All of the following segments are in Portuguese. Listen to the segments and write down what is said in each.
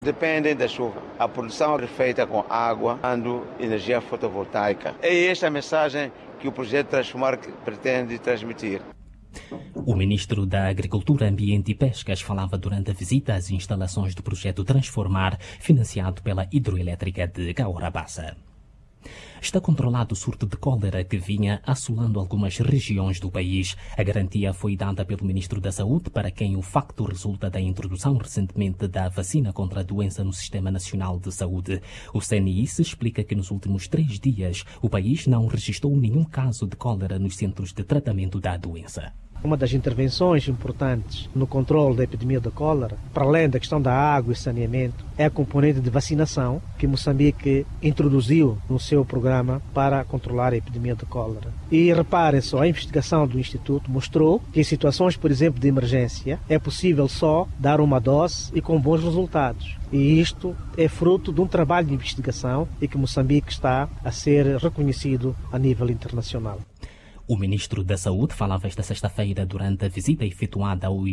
Dependem da chuva. A produção é feita com água, dando energia fotovoltaica. É esta a mensagem que o projeto Transformar pretende transmitir. O ministro da Agricultura, Ambiente e Pescas falava durante a visita às instalações do projeto Transformar, financiado pela hidroelétrica de Cahora-Bassa. Está controlado o surto de cólera que vinha assolando algumas regiões do país. A garantia foi dada pelo Ministro da Saúde, para quem o facto resulta da introdução recentemente da vacina contra a doença no Sistema Nacional de Saúde. O CNIS explica que nos últimos 3 dias o país não registrou nenhum caso de cólera nos centros de tratamento da doença. Uma das intervenções importantes no controle da epidemia da cólera, para além da questão da água e saneamento, é a componente de vacinação que Moçambique introduziu no seu programa para controlar a epidemia da cólera. E reparem só, a investigação do Instituto mostrou que em situações, por exemplo, de emergência, é possível só dar uma dose e com bons resultados. E isto é fruto de um trabalho de investigação e que Moçambique está a ser reconhecido a nível internacional. O ministro da Saúde falava esta sexta-feira durante a visita efetuada ao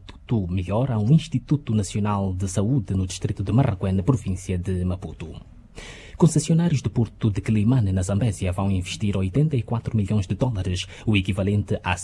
Instituto Nacional de Saúde no distrito de Marraquém, na província de Maputo. Concessionários do Porto de Quelimane, na Zambésia, vão investir 84 milhões de dólares, o equivalente a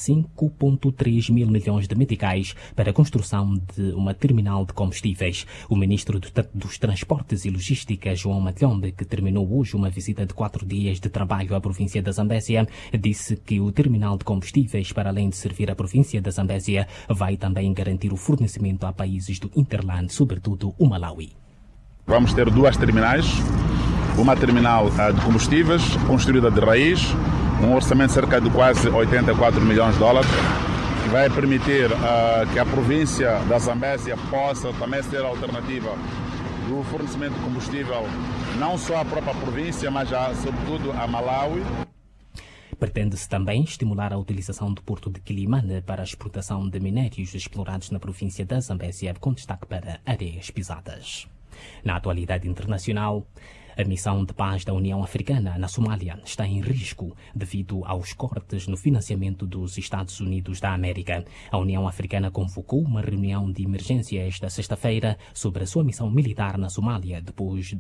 5,3 mil milhões de meticais, para a construção de uma terminal de combustíveis. O ministro dos Transportes e Logística, João Matlhombe, que terminou hoje uma visita de 4 dias de trabalho à província da Zambésia, disse que o terminal de combustíveis, para além de servir a província da Zambésia, vai também garantir o fornecimento a países do Interland, sobretudo o Malawi. Vamos ter 2 terminais. Uma terminal de combustíveis, construída de raiz, um orçamento de cerca de quase 84 milhões de dólares, que vai permitir que a província da Zambésia possa também ser alternativa do fornecimento de combustível, não só à própria província, mas sobretudo a Malawi. Pretende-se também estimular a utilização do Porto de Quelimane para a exportação de minérios explorados na província da Zambésia, com destaque para areias pisadas. Na atualidade internacional, a missão de paz da União Africana na Somália está em risco devido aos cortes no financiamento dos Estados Unidos da América. A União Africana convocou uma reunião de emergência esta sexta-feira sobre a sua missão militar na Somália, depois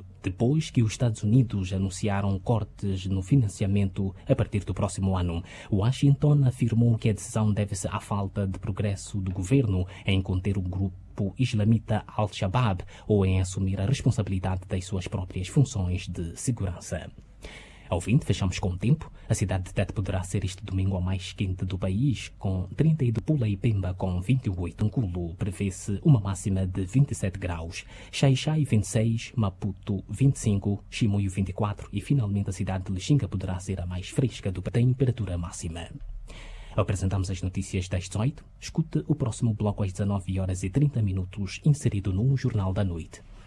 que os Estados Unidos anunciaram cortes no financiamento a partir do próximo ano. Washington afirmou que a decisão deve-se à falta de progresso do governo em conter o grupo islamita Al-Shabaab ou em assumir a responsabilidade das suas próprias funções de segurança. Ao fim, fechamos com o tempo. A cidade de Tete poderá ser este domingo a mais quente do país, com 32 Pula e Pemba com 28. Angulo prevê-se uma máxima de 27 graus. Xai-Xai 26, Maputo 25, Chimoio 24 e finalmente a cidade de Lixinga poderá ser a mais fresca do temperatura máxima. Apresentamos as notícias das 18. Escute o próximo bloco às 19h30, inserido no Jornal da Noite.